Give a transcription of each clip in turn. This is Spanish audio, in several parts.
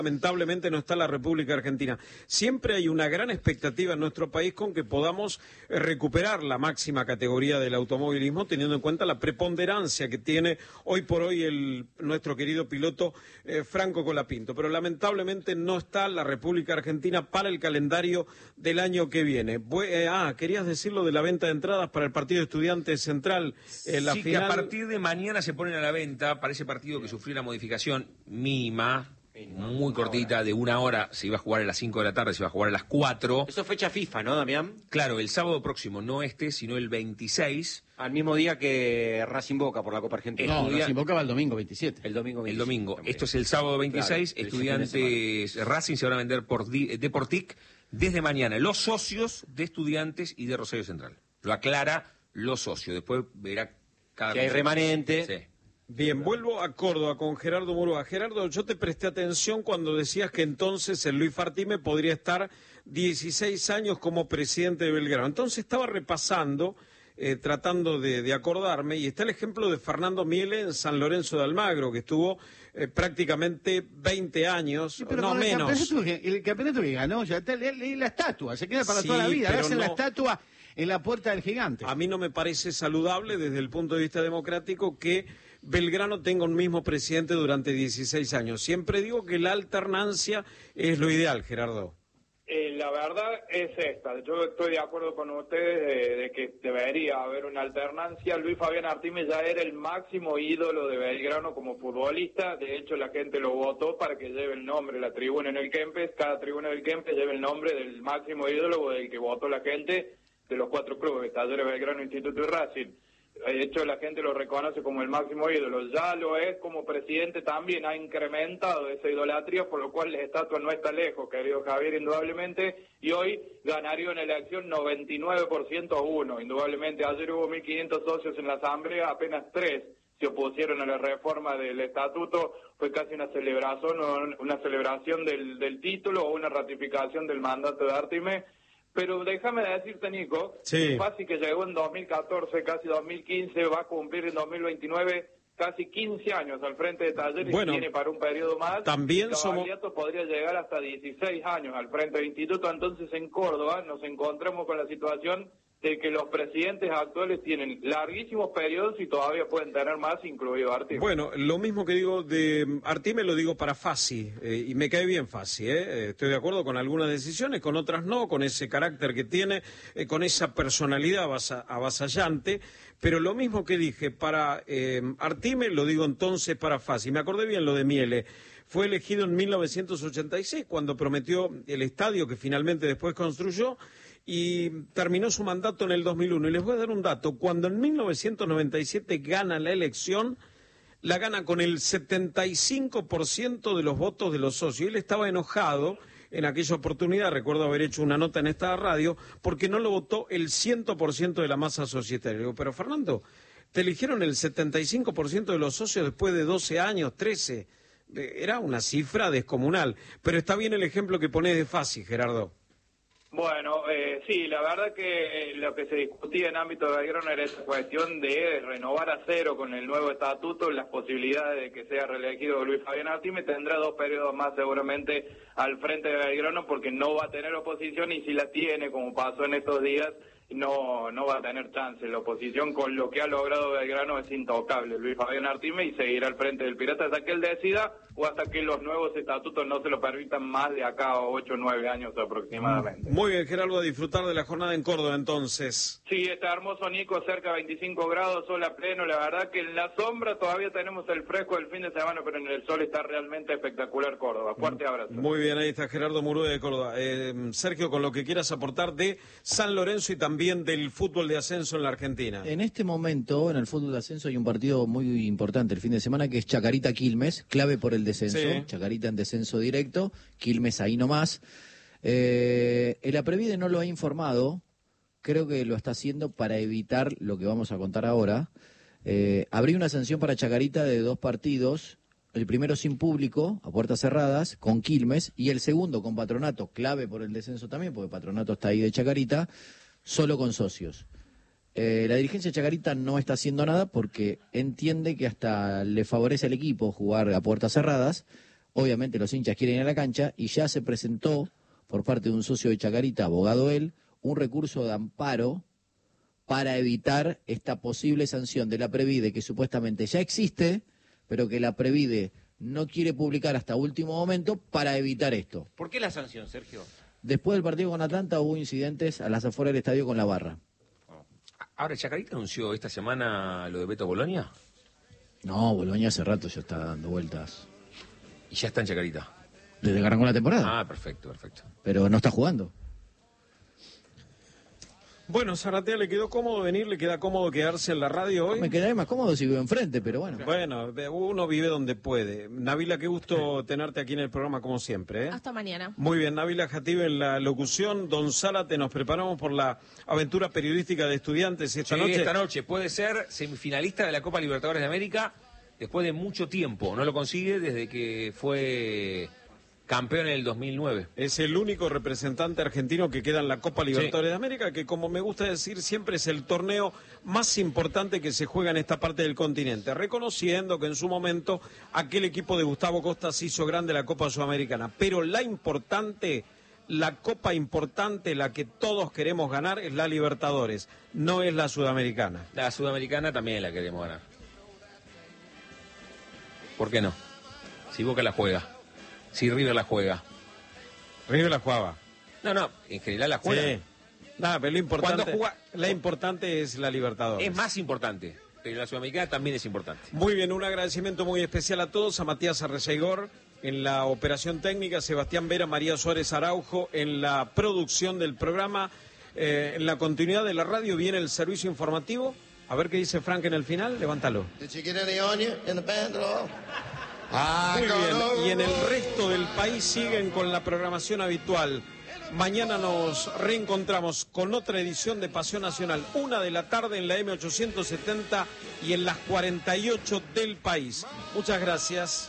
Lamentablemente no está la República Argentina. Siempre hay una gran expectativa en nuestro país con que podamos recuperar la máxima categoría del automovilismo, teniendo en cuenta la preponderancia que tiene hoy por hoy nuestro querido piloto Franco Colapinto. Pero lamentablemente no está la República Argentina para el calendario del año que viene. Querías decir lo de la venta de entradas para el partido de Estudiantes Central. La sí, final... que a partir de mañana se ponen a la venta para ese partido que sufrió una modificación mínima, muy cortita, de 1 hora. Se iba a jugar a las 5 de la tarde, se iba a jugar a las 4. Eso es fecha FIFA, ¿no, Damián? Claro, el sábado próximo, no sino el 26. Al mismo día que Racing Boca por la Copa Argentina. No, Racing Boca va el domingo 27. El domingo 27. El domingo. También. Esto es el sábado 26. Claro, Estudiantes Racing se van a vender por Deportic desde mañana. Los socios de Estudiantes y de Rosario Central. Lo aclara los socios. Después verá cada... Si hay remanente... Sí. Bien, vuelvo a Córdoba con Gerardo Murúa. Gerardo, yo te presté atención cuando decías que entonces el Luis Fartime podría estar 16 años como presidente de Belgrano. Entonces estaba repasando, tratando de acordarme, y está el ejemplo de Fernando Miele en San Lorenzo de Almagro, que estuvo prácticamente 20 años, Sí, pero no menos. El campeonato que ganó, ya está, la estatua, se queda para Sí, toda la vida. pero Hacen la no... estatua en la puerta del gigante. A mí no me parece saludable desde el punto de vista democrático que Belgrano tenga un mismo presidente durante 16 años. Siempre digo que la alternancia es lo ideal, Gerardo. La verdad es esta. Yo estoy de acuerdo con ustedes de que debería haber una alternancia. Luis Fabián Artime ya era el máximo ídolo de Belgrano como futbolista. De hecho, la gente lo votó para que lleve el nombre, la tribuna en el Kempes. Cada tribuna del Kempes lleva el nombre del máximo ídolo del que votó la gente de los 4 clubes, Talleres, Belgrano, Instituto y Racing. De hecho, la gente lo reconoce como el máximo ídolo. Ya lo es como presidente también, ha incrementado esa idolatría, por lo cual la estatua no está lejos, querido Javier, indudablemente, y hoy ganaría una elección 99% a 1. Indudablemente, ayer hubo 1.500 socios en la asamblea, apenas 3 se opusieron a la reforma del estatuto. Fue casi una celebración del título o una ratificación del mandato de Artime. Pero déjame decirte, Nico, sí. Fasi, que llegó en 2014, casi 2015, va a cumplir en 2029 casi 15 años al frente de Talleres, y tiene para un periodo más. También Cavaliato podría llegar hasta 16 años al frente del instituto. Entonces, en Córdoba nos encontramos con la situación de que los presidentes actuales tienen larguísimos periodos y todavía pueden tener más, incluido Artime. Bueno, lo mismo que digo de Artime lo digo para Fassi, y me cae bien Fassi, estoy de acuerdo con algunas decisiones, con otras no, con ese carácter que tiene, con esa personalidad avasallante, pero lo mismo que dije para Artime lo digo entonces para Fassi. Me acordé bien lo de Miele. Fue elegido en 1986 cuando prometió el estadio que finalmente después construyó, y terminó su mandato en el 2001. Y les voy a dar un dato. Cuando en 1997 gana la elección, la gana con el 75% de los votos de los socios. Y él estaba enojado en aquella oportunidad, recuerdo haber hecho una nota en esta radio, porque no lo votó el 100% de la masa societaria. Digo, pero Fernando, te eligieron el 75% de los socios después de 12 años, 13. Era una cifra descomunal. Pero está bien el ejemplo que ponés de Fassi, Gerardo. Bueno, sí, la verdad que lo que se discutía en ámbito de Belgrano era esa cuestión de renovar a cero con el nuevo estatuto las posibilidades de que sea reelegido Luis Fabián Artime. Tendrá 2 periodos más seguramente al frente de Belgrano, porque no va a tener oposición, y si la tiene, como pasó en estos días, no va a tener chance. La oposición, con lo que ha logrado Belgrano, es intocable. Luis Fabián Artime, y seguirá al frente del Pirata hasta que él decida, o hasta que los nuevos estatutos no se lo permitan más de acá a 8 o 9 años aproximadamente. Muy bien, Gerardo, a disfrutar de la jornada en Córdoba entonces. Sí, está hermoso, Nico, cerca de 25 grados, sol a pleno. La verdad que en la sombra todavía tenemos el fresco del fin de semana, pero en el sol está realmente espectacular Córdoba. Fuerte abrazo. Muy bien, ahí está Gerardo Murúa de Córdoba. Sergio, con lo que quieras aportar de San Lorenzo y también del fútbol de ascenso en la Argentina. En este momento, en el fútbol de ascenso, hay un partido muy importante el fin de semana, que es Chacarita-Quilmes, clave por el descenso. Sí. Chacarita en descenso directo, Quilmes ahí nomás. El Aprevide no lo ha informado, creo que lo está haciendo para evitar lo que vamos a contar ahora. Habría una sanción para Chacarita de 2 partidos, el primero sin público, a puertas cerradas, con Quilmes, y el segundo con Patronato, clave por el descenso también, porque Patronato está ahí de Chacarita, solo con socios. La dirigencia de Chacarita no está haciendo nada porque entiende que hasta le favorece al equipo jugar a puertas cerradas, Obviamente los hinchas quieren ir a la cancha y ya se presentó por parte de un socio de Chacarita, abogado él, un recurso de amparo para evitar esta posible sanción de la Previde, que supuestamente ya existe, pero que la Previde no quiere publicar hasta último momento para evitar esto. ¿Por qué la sanción, Sergio? Después del partido con Atlanta hubo incidentes a las afueras del estadio con la barra. Ahora, ¿Chacarita anunció esta semana lo de Beto Bolonia? No, Boloña hace rato ya está dando vueltas. Y ya está en Chacarita. Desde que arrancó la temporada. Ah, perfecto. Pero no está jugando. Bueno, Zaratea, ¿le quedó cómodo venir? ¿Le queda cómodo quedarse en la radio hoy? Me quedaría más cómodo si vivo enfrente, pero bueno. Bueno, uno vive donde puede. Nabila, qué gusto tenerte aquí en el programa como siempre. Hasta mañana. Muy bien, Nabila Jatib en la locución. Don Zárate, nos preparamos por la aventura periodística de Estudiantes esta noche. Esta noche puede ser semifinalista de la Copa Libertadores de América después de mucho tiempo. No lo consigue desde que fue campeón en el 2009. Es el único representante argentino que queda en la Copa Libertadores de América, que como me gusta decir siempre es el torneo más importante que se juega en esta parte del continente, reconociendo que en su momento aquel equipo de Gustavo Costa se hizo grande la Copa Sudamericana, pero la Copa importante, la que todos queremos ganar es la Libertadores, no es la Sudamericana. La Sudamericana también la queremos ganar. ¿Por qué no? Si Boca la juega. Si River la juega. River la jugaba. No, en general la juega. Sí. Nada, pero lo importante es la Libertadores. Es más importante, pero la Sudamericana también es importante. Muy bien, un agradecimiento muy especial a todos, a Matías Arreceigor en la operación técnica, Sebastián Vera, María Suárez Araujo en la producción del programa. En la continuidad de la radio viene el servicio informativo. A ver qué dice Frank en el final, levántalo. Muy bien, y en el resto del país siguen con la programación habitual. Mañana nos reencontramos con otra edición de Pasión Nacional, 1:00 p.m. en la M870 y en las 48 del país. Muchas gracias.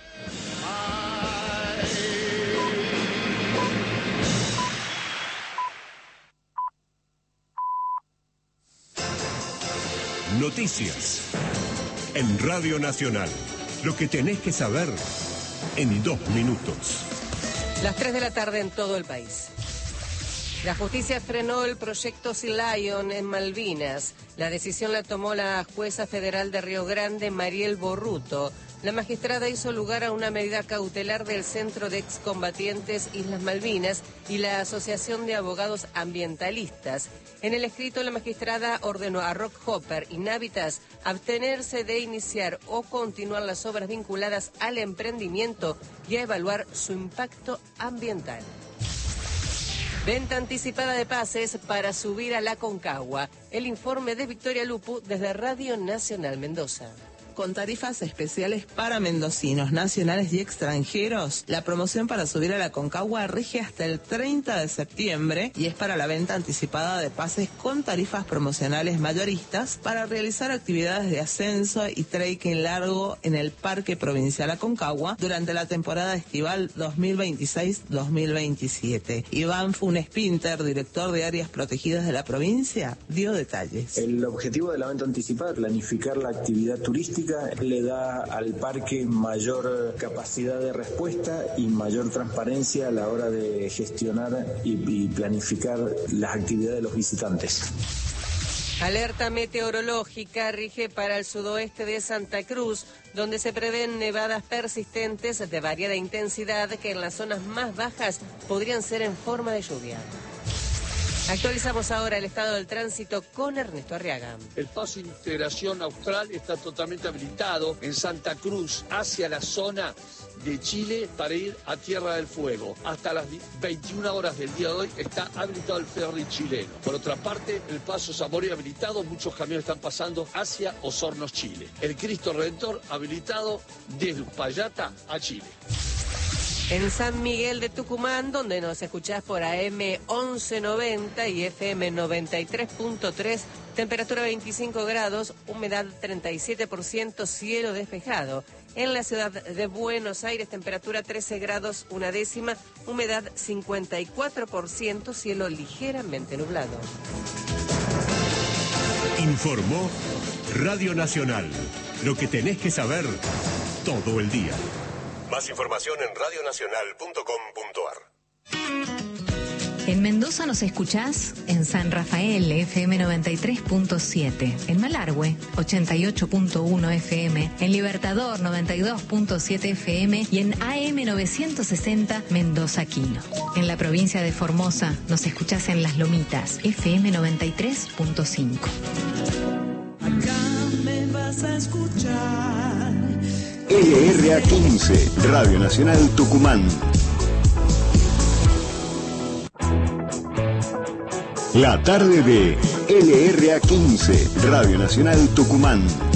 Noticias en Radio Nacional. Lo que tenés que saber en 2 minutos. Las 3 de la tarde en todo el país. La justicia frenó el proyecto Sea Lion en Malvinas. La decisión la tomó la jueza federal de Río Grande, Mariel Borruto. La magistrada hizo lugar a una medida cautelar del Centro de Excombatientes Islas Malvinas y la Asociación de Abogados Ambientalistas. En el escrito, la magistrada ordenó a Rock Hopper y Navitas abstenerse de iniciar o continuar las obras vinculadas al emprendimiento y a evaluar su impacto ambiental. Venta anticipada de pases para subir a la Aconcagua. El informe de Victoria Lupu desde Radio Nacional Mendoza. Con tarifas especiales para mendocinos, nacionales y extranjeros, la promoción para subir a la Aconcagua rige hasta el 30 de septiembre y es para la venta anticipada de pases con tarifas promocionales mayoristas para realizar actividades de ascenso y trekking largo en el Parque Provincial Aconcagua durante la temporada estival 2026-2027. Iván Funes Pinter, director de áreas protegidas de la provincia, dio detalles. El objetivo de la venta anticipada es planificar la actividad turística, le da al parque mayor capacidad de respuesta y mayor transparencia a la hora de gestionar y planificar las actividades de los visitantes. Alerta meteorológica rige para el sudoeste de Santa Cruz, donde se prevén nevadas persistentes de variada intensidad que en las zonas más bajas podrían ser en forma de lluvia. Actualizamos ahora el estado del tránsito con Ernesto Arriaga. El paso Integración Austral está totalmente habilitado en Santa Cruz hacia la zona de Chile para ir a Tierra del Fuego. Hasta las 21 horas del día de hoy está habilitado el ferry chileno. Por otra parte, el paso Zamora habilitado, muchos camiones están pasando hacia Osorno, Chile. El Cristo Redentor habilitado desde Uspallata a Chile. En San Miguel de Tucumán, donde nos escuchás por AM 1190 y FM 93.3, temperatura 25 grados, humedad 37%, cielo despejado. En la ciudad de Buenos Aires, temperatura 13 grados, 1/10, humedad 54%, cielo ligeramente nublado. Informó Radio Nacional. Lo que tenés que saber todo el día. Más información en radionacional.com.ar. En Mendoza nos escuchás en San Rafael, FM 93.7, en Malargüe, 88.1 FM, en Libertador, 92.7 FM y en AM 960 Mendoza Quino. En la provincia de Formosa nos escuchás en Las Lomitas, FM 93.5. Acá me vas a escuchar. LRA 15, Radio Nacional Tucumán. La tarde de LRA 15, Radio Nacional Tucumán.